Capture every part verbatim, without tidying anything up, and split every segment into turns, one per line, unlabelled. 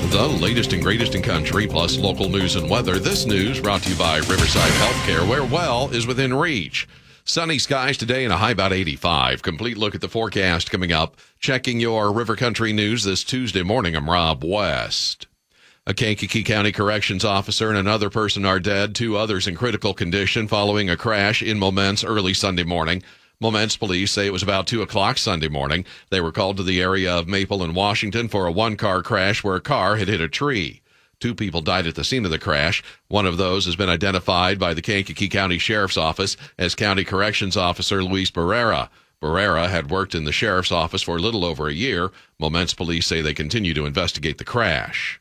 The latest and greatest in country, plus local news and weather. This news brought to you by Riverside Healthcare, where well is within reach. Sunny skies today and a high about eighty-five. Complete look at the forecast coming up. Checking your River Country news this Tuesday morning. I'm Rob West. A Kankakee County Corrections officer and another person are dead. Two others in critical condition following a crash in Momence early Sunday morning. Momence police say it was about two o'clock Sunday morning. They were called to the area of Maple and Washington for a one-car crash where a car had hit a tree. Two people died at the scene of the crash. One of those has been identified by the Kankakee County Sheriff's Office as County Corrections Officer Luis Barrera. Barrera had worked in the Sheriff's Office for a little over a year. Momence police say they continue to investigate the crash.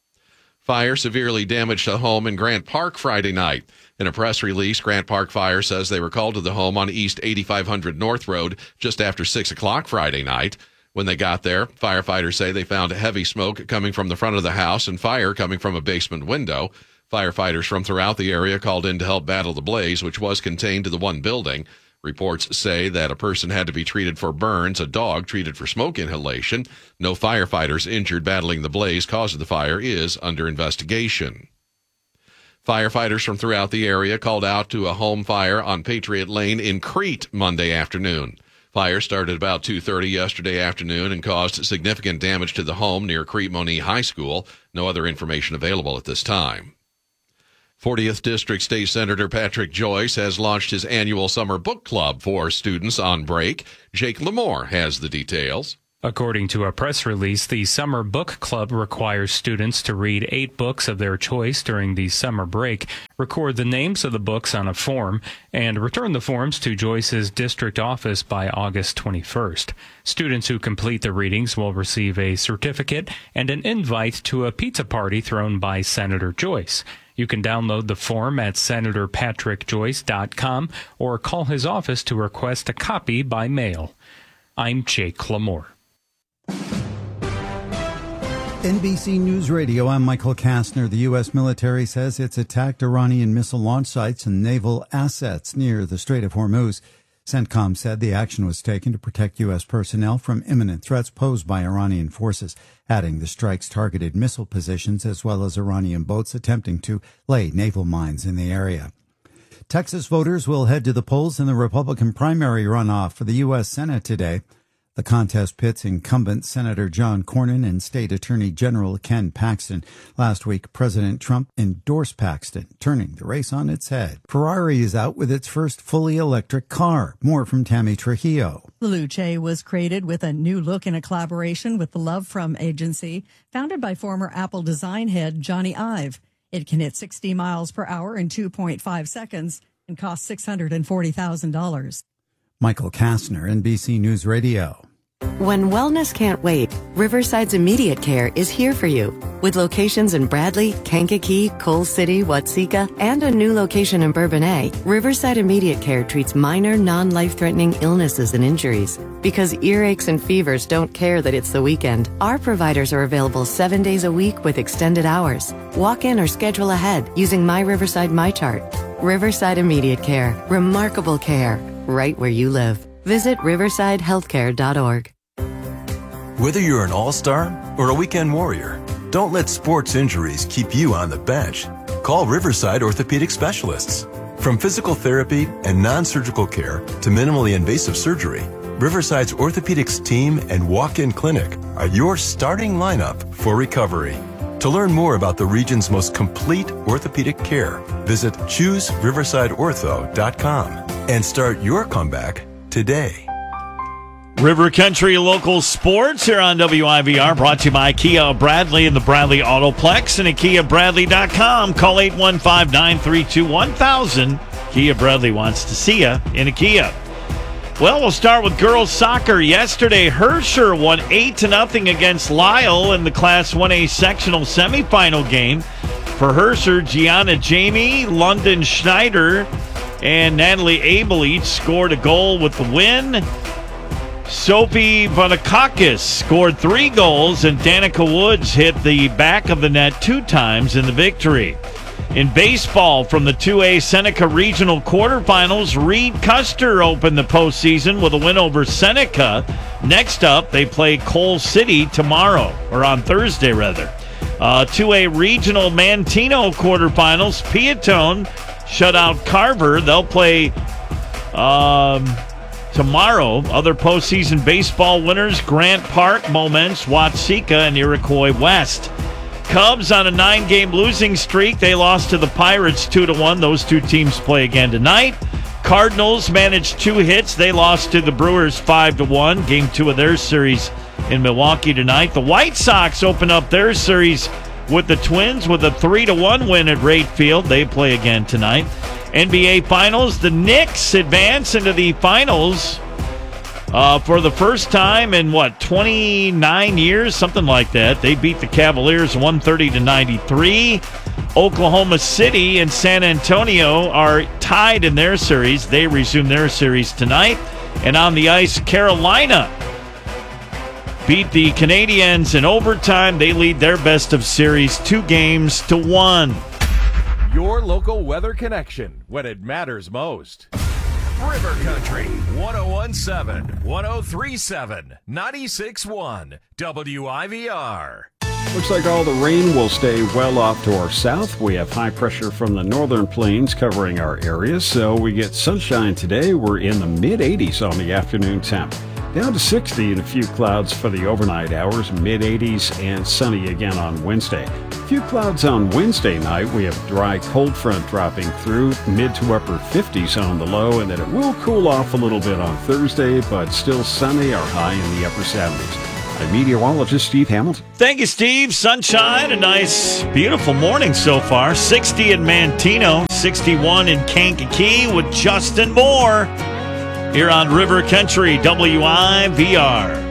Fire severely damaged a home in Grant Park Friday night. In a press release, Grant Park Fire says they were called to the home on East eighty-five hundred North Road just after six o'clock Friday night. When they got there, firefighters say they found heavy smoke coming from the front of the house and fire coming from a basement window. Firefighters from throughout the area called in to help battle the blaze, which was contained to the one building. Reports say that a person had to be treated for burns, a dog treated for smoke inhalation. No firefighters injured battling the blaze. Cause of the fire is under investigation. Firefighters from throughout the area called out to a home fire on Patriot Lane in Crete Monday afternoon. Fire started about two thirty yesterday afternoon and caused significant damage to the home near Crete Monee High School. No other information available at this time. fortieth District State Senator Patrick Joyce has launched his annual summer book club for students on break. Jake Lamore has the details.
According to a press release, the Summer Book Club requires students to read eight books of their choice during the summer break, record the names of the books on a form, and return the forms to Joyce's district office by August twenty-first. Students who complete the readings will receive a certificate and an invite to a pizza party thrown by Senator Joyce. You can download the form at senator patrick joyce dot com or call his office to request a copy by mail. I'm Jake Lamore.
N B C News Radio, I'm Michael Kastner. The U S military says it's attacked Iranian missile launch sites and naval assets near the Strait of Hormuz. CENTCOM said the action was taken to protect U S personnel from imminent threats posed by Iranian forces, adding the strikes targeted missile positions as well as Iranian boats attempting to lay naval mines in the area. Texas voters will head to the polls in the Republican primary runoff for the U S Senate today. The contest pits incumbent Senator John Cornyn and State Attorney General Ken Paxton. Last week, President Trump endorsed Paxton, turning the race on its head. Ferrari is out with its first fully electric car. More from Tammy Trujillo.
The Luce was created with a new look in a collaboration with the Love From agency, founded by former Apple design head Johnny Ive. It can hit sixty miles per hour in two point five seconds and costs six hundred forty thousand dollars.
Michael Kastner, N B C News Radio.
When wellness can't wait, Riverside's Immediate Care is here for you. With locations in Bradley, Kankakee, Coal City, Watseka, and a new location in Bourbonnais, Riverside Immediate Care treats minor, non-life-threatening illnesses and injuries. Because earaches and fevers don't care that it's the weekend, our providers are available seven days a week with extended hours. Walk in or schedule ahead using My Riverside MyChart. Riverside Immediate Care. Remarkable care. Right where you live. Visit riverside healthcare dot org.
Whether you're an all-star or a weekend warrior, don't let sports injuries keep you on the bench. Call Riverside Orthopedic Specialists. From physical therapy and non-surgical care to minimally invasive surgery, Riverside's orthopedics team and walk-in clinic are your starting lineup for recovery. To learn more about the region's most complete orthopedic care, visit choose riverside ortho dot com and start your comeback today.
River Country Local Sports here on W I V R, brought to you by Kia of Bradley and the Bradley Autoplex and at kia bradley dot com. Call eight one five, nine three two, one thousand. Kia Bradley wants to see you in a Kia. Well, we'll start with girls soccer. Yesterday, Herscher won eight to nothing against Lyle in the Class one A sectional semifinal game. For Herscher, Gianna Jamie, London Schneider, and Natalie Abel each scored a goal with the win. Sophie Vanakakis scored three goals, and Danica Woods hit the back of the net two times in the victory. In baseball, from the two A Seneca Regional Quarterfinals, Reed Custer opened the postseason with a win over Seneca. Next up, they play Coal City tomorrow, or on Thursday, rather. Uh, two A regional Mantino quarterfinals. Peatone shut out Carver. They'll play um, tomorrow. Other postseason baseball winners: Grant Park, Momence, Watseka, and Iroquois West. Cubs on a nine-game losing streak. They lost to the Pirates two to one. Those two teams play again tonight. Cardinals managed two hits. They lost to the Brewers five to one. Game two of their series in Milwaukee tonight. The White Sox open up their series with the Twins with a three to one win at Rate Field. They play again tonight. N B A Finals. The Knicks advance into the finals Uh, for the first time in, what, twenty-nine years? Something like that. They beat the Cavaliers one thirty to ninety-three. Oklahoma City and San Antonio are tied in their series. They resume their series tonight. And on the ice, Carolina beat the Canadiens in overtime. They lead their best of series two games to one.
Your local weather connection when it matters most. River Country, one oh one point seven, one oh three point seven, ninety-six point one, W I V R.
Looks like all the rain will stay well off to our south. We have high pressure from the northern plains covering our area, so we get sunshine today. We're in the mid eighties on the afternoon temp. Down to sixty and a few clouds for the overnight hours, mid eighties and sunny again on Wednesday. A few clouds on Wednesday night. We have a dry cold front dropping through, mid to upper fifties on the low, and then it will cool off a little bit on Thursday, but still sunny or high in the upper seventies. I'm meteorologist Steve Hamilton.
Thank you, Steve. Sunshine, a nice, beautiful morning so far. sixty in Mantino, sixty-one in Kankakee with Justin Moore here on River Country, W I V R.